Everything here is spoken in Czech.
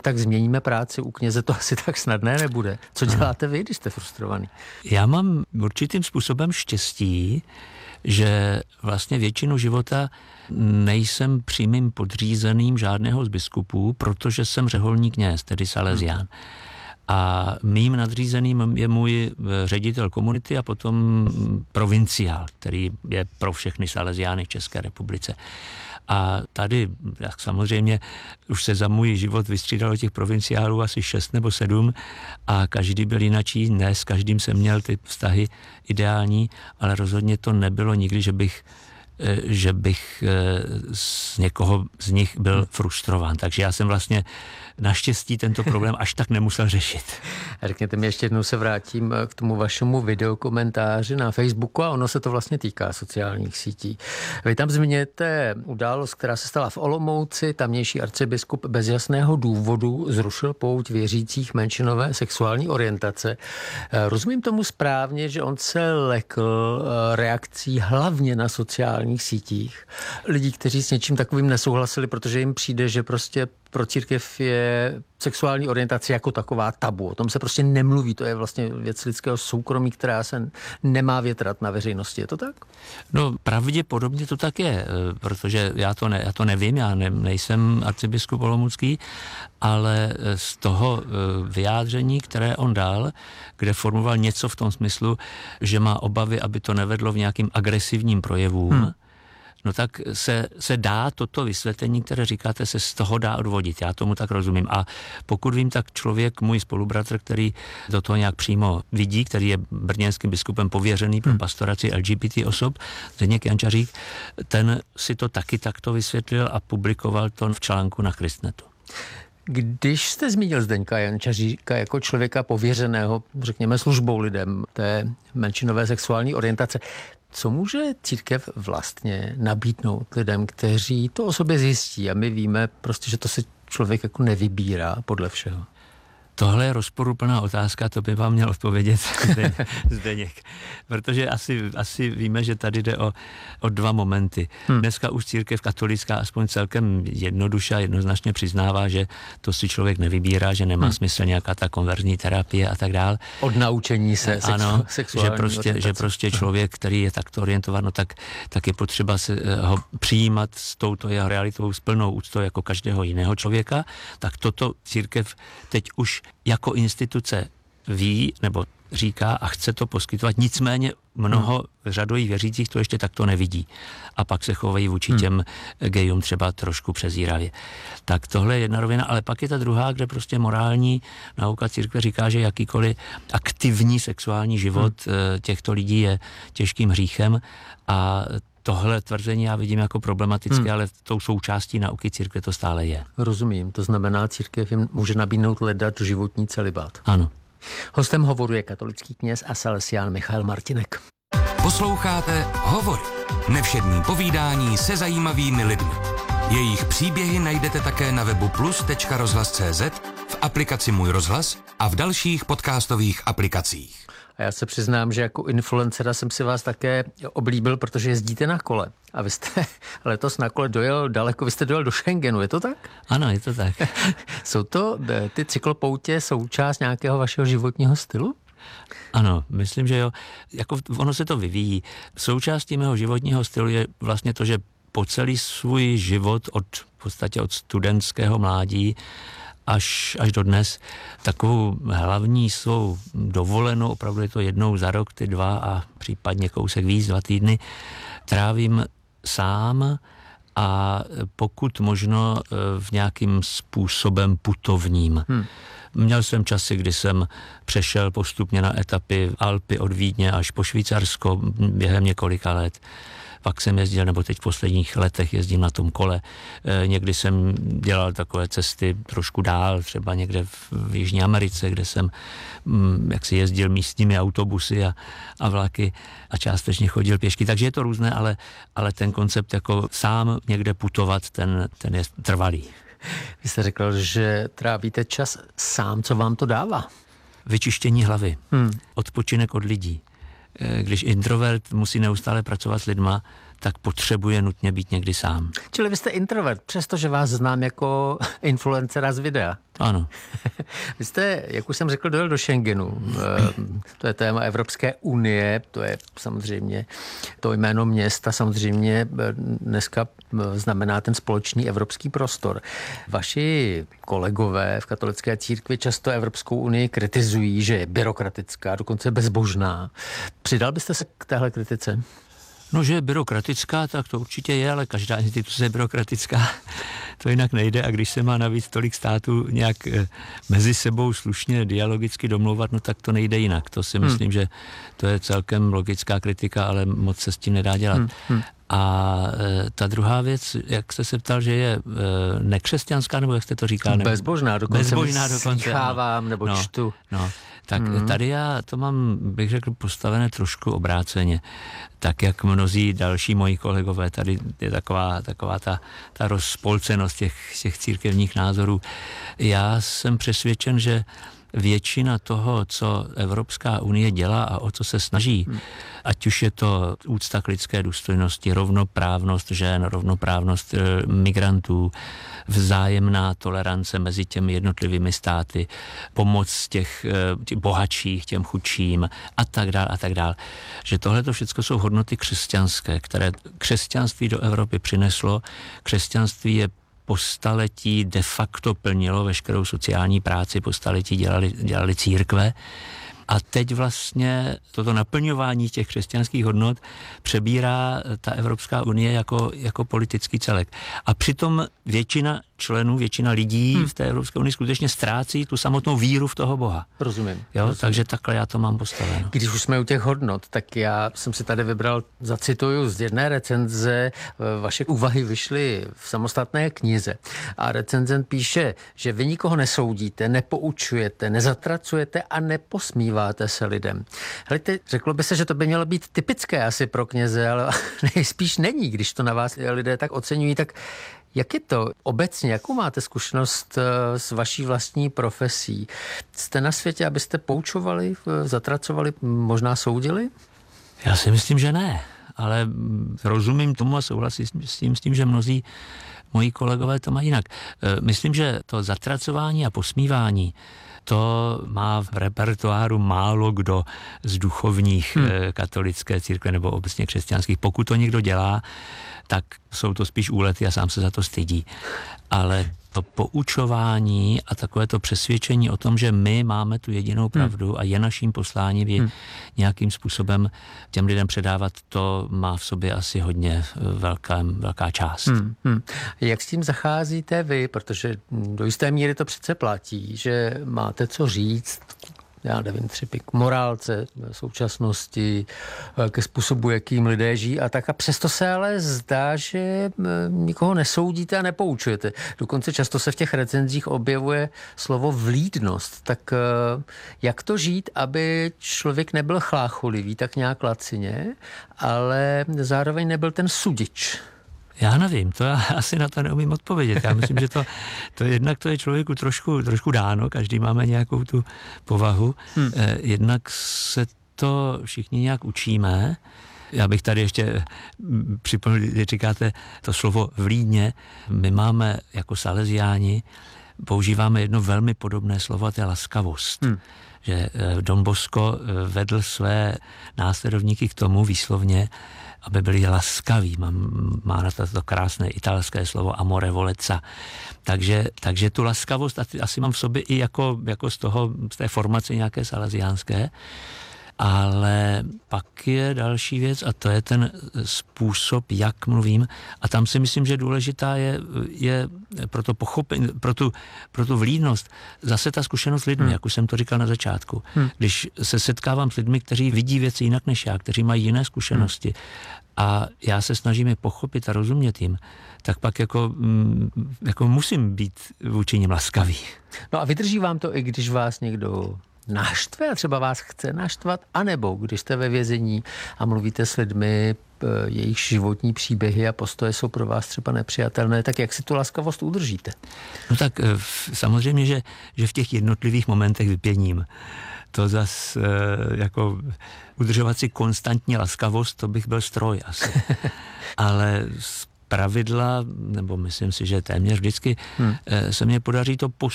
Tak změníme práci u kněze, to asi tak snadné nebude. Co děláte vy, když jste frustrovaný? Já mám určitým způsobem štěstí, že vlastně většinu života nejsem přímým podřízeným žádného z biskupů, protože jsem řeholní kněz, tedy salezián. A mým nadřízeným je můj ředitel komunity a potom provinciál, který je pro všechny saleziány v České republice. A tady samozřejmě už se za můj život vystřídalo těch provinciálů asi 6 nebo 7 a každý byl jinačí, ne s každým jsem měl ty vztahy ideální, ale rozhodně to nebylo nikdy, že bych z někoho z nich byl frustrován. Takže já jsem vlastně naštěstí tento problém až tak nemusel řešit. Řekněte mi, ještě jednou se vrátím k tomu vašemu videokomentáři na Facebooku a ono se to vlastně týká sociálních sítí. Vy tam zmiňujete událost, která se stala v Olomouci. Tamnější arcibiskup bez jasného důvodu zrušil pouť věřících menšinové sexuální orientace. Rozumím tomu správně, že on se lekl reakcí hlavně na sociálních sítích. Lidí, kteří s něčím takovým nesouhlasili, protože jim přijde, že prostě pro církev je sexuální orientace jako taková tabu. O tom se prostě nemluví. To je vlastně věc lidského soukromí, která se nemá větrat na veřejnosti. Je to tak? No pravděpodobně to tak je, protože já to nevím, já nejsem arcibiskup olomoucký, ale z toho vyjádření, které on dal, kde formuloval něco v tom smyslu, že má obavy, aby to nevedlo v nějakým agresivním projevům, no tak se dá toto vysvětlení, které říkáte, se z toho dá odvodit. Já tomu tak rozumím. A pokud vím, tak člověk, můj spolubratr, který do toho nějak přímo vidí, který je brněnským biskupem pověřený pro pastoraci LGBT osob, Zdeněk Jančařík, ten si to taky takto vysvětlil a publikoval to v článku na Christnetu. Když jste zmínil Zdeňka Jančaříka jako člověka pověřeného, řekněme, službou lidem té menšinové sexuální orientace, co může církev vlastně nabídnout lidem, kteří to o sobě zjistí? A my víme prostě, že to se člověk jako nevybírá podle všeho. Tohle je rozporuplná otázka, to by vám měl odpovědět Zdeněk. Protože asi víme, že tady jde o dva momenty. Dneska už církev katolická aspoň celkem jednoduše a jednoznačně přiznává, že to si člověk nevybírá, že nemá smysl nějaká ta konverzní terapie a tak dál. Od naučení se sexuální že prostě člověk, který je takto orientovat, no tak je potřeba ho přijímat s touto jeho realitou, s plnou úctou jako každého jiného člověka. Tak toto církev teď už jako instituce ví nebo říká a chce to poskytovat, nicméně mnoho řadových věřících to ještě takto nevidí. A pak se chovají vůči těm gejům třeba trošku přezíravě. Tak tohle je jedna rovina, ale pak je ta druhá, kde prostě morální nauka církve říká, že jakýkoliv aktivní sexuální život těchto lidí je těžkým hříchem a tohle tvrzení já vidím jako problematické, ale tou součástí nauky církve to stále je. Rozumím, to znamená, církev jim může nabídnout ledat životní celibát. Ano. Hostem Hovoru je katolický kněz a salesián Michael Martinek. Posloucháte Hovory. Nevšední povídání se zajímavými lidmi. Jejich příběhy najdete také na webu plus.rozhlas.cz, v aplikaci Můj rozhlas a v dalších podcastových aplikacích. A já se přiznám, že jako influencera jsem si vás také oblíbil, protože jezdíte na kole. A vy jste letos na kole dojel daleko, vy jste dojel do Schengenu, je to tak? Ano, je to tak. Jsou to ty cyklopoutě součást nějakého vašeho životního stylu? Ano, myslím, že jo. Jako ono se to vyvíjí. Součástí mého životního stylu je vlastně to, že po celý svůj život v podstatě od studentského mládí až do dnes takovou hlavní svou dovolenou, opravdu je to jednou za rok, ty 2 a případně kousek víc, 2 týdny, trávím sám a pokud možno v nějakým způsobem putovním. Měl jsem časy, kdy jsem přešel postupně na etapy Alpy od Vídně až po Švýcarsko během několika let. Pak jsem jezdil, nebo teď v posledních letech jezdím na tom kole. Někdy jsem dělal takové cesty trošku dál, třeba někde v Jižní Americe, kde jsem jaksi jezdil místními autobusy a vlaky a částečně chodil pěšky. Takže je to různé, ale ten koncept jako sám někde putovat, ten je trvalý. Vy jste řekl, že trávíte čas sám, co vám to dává? Vyčištění hlavy, odpočinek od lidí. Když introvert musí neustále pracovat s lidma, tak potřebuje nutně být někdy sám. Čili vy jste introvert, přestože vás znám jako influencera z videa. Ano. Vy jste, jak už jsem řekl, dojel do Schengenu. To je téma Evropské unie, to je samozřejmě to jméno města, samozřejmě dneska znamená ten společný evropský prostor. Vaši kolegové v katolické církvi často Evropskou unii kritizují, že je byrokratická, dokonce bezbožná. Přidal byste se k téhle kritice? No, že je byrokratická, tak to určitě je, ale každá instituce je byrokratická. To jinak nejde a když se má navíc tolik států nějak mezi sebou slušně dialogicky domlouvat, no tak to nejde jinak. To si myslím, že to je celkem logická kritika, ale moc se s tím nedá dělat. A ta druhá věc, jak jste se ptal, že je nekřesťanská, nebo jak jste to říkal? Bezbožná, dokonce slýchávám, nebo čtu. Tak tady já to mám, bych řekl, postavené trošku obráceně. Tak jak mnozí další moji kolegové, tady je taková ta rozpolcenost těch církevních názorů. Já jsem přesvědčen, že většina toho, co Evropská unie dělá a o co se snaží, ať už je to úcta k lidské důstojnosti, rovnoprávnost žen, rovnoprávnost migrantů, vzájemná tolerance mezi těmi jednotlivými státy, pomoc těch bohatších, těm chudším a tak dál, že tohle to všechno jsou hodnoty křesťanské, které křesťanství do Evropy přineslo. Křesťanství je po staletí de facto plnilo veškerou sociální práci, po staletí dělali církve. A teď vlastně toto naplňování těch křesťanských hodnot přebírá ta Evropská unie jako politický celek. A přitom většina členů, většina lidí v té Evropské unii skutečně ztrácí tu samotnou víru v toho Boha. Rozumím. Takže takhle já to mám postaveno. Když už jsme u těch hodnot, tak já jsem si tady vybral, zacituju z jedné recenze, vaše úvahy vyšly v samostatné knize. A recenzent píše, že vy nikoho nesoudíte, nepoučujete, nezatracujete a neposmíváte se lidem. Helejte, řeklo by se, že to by mělo být typické asi pro kněze, ale nejspíš není, když to na vás lidé tak oceňují, tak jak je to obecně? Jakou máte zkušenost s vaší vlastní profesí? Jste na světě, abyste poučovali, zatracovali, možná soudili? Já si myslím, že ne, ale rozumím tomu a souhlasím s tím, že mnozí moji kolegové to mají jinak. Myslím, že to zatracování a posmívání, to má v repertoáru málo kdo z duchovních katolické církve nebo obecně křesťanských. Pokud to někdo dělá, tak jsou to spíš úlety a sám se za to stydí. Ale to poučování a takové to přesvědčení o tom, že my máme tu jedinou pravdu a je naším posláním nějakým způsobem těm lidem předávat, to má v sobě asi hodně velká část. Jak s tím zacházíte vy? Protože do jisté míry to přece platí, že máte co říct, já nevím, třeba k morálce současnosti, ke způsobu, jakým lidé žijí a tak. A přesto se ale zdá, že nikoho nesoudíte a nepoučujete. Dokonce často se v těch recenzích objevuje slovo vlídnost. Tak jak to žít, aby člověk nebyl chlácholivý, tak nějak lacině, ale zároveň nebyl ten sudič? Já nevím, to já asi na to neumím odpovědět. Já myslím, že to jednak to je člověku trošku dáno, každý máme nějakou tu povahu. Jednak se to všichni nějak učíme. Já bych tady ještě připomněl, když říkáte to slovo vlídně, my máme jako Salesiáni, používáme jedno velmi podobné slovo, a to je laskavost. Že Don Bosco vedl své následovníky k tomu výslovně, aby byli laskaví. Má na to krásné italské slovo amore voleca. Takže tu laskavost asi mám v sobě i jako z té formace nějaké salesiánské. Ale pak je další věc a to je ten způsob, jak mluvím. A tam si myslím, že důležitá je pro to pochopení, pro tu vlídnost, zase ta zkušenost s lidmi, jak už jsem to říkal na začátku. Když se setkávám s lidmi, kteří vidí věci jinak než já, kteří mají jiné zkušenosti a já se snažím je pochopit a rozumět jim, tak pak jako musím být vůči nim laskavý. No a vydrží vám to, i když vás někdo naštve a třeba vás chce naštvat, anebo když jste ve vězení a mluvíte s lidmi, jejich životní příběhy a postoje jsou pro vás třeba nepřijatelné, tak jak si tu laskavost udržíte? No tak samozřejmě, že v těch jednotlivých momentech vypěním. to zas jako udržovat si konstantní laskavost, to bych byl stroj asi. Ale z pravidla, nebo myslím si, že téměř vždycky se mně podaří to